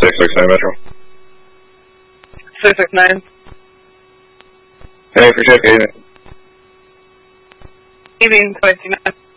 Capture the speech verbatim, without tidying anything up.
six six nine Metro. six six nine. Hey, for check, evening. Evening, twenty-nine.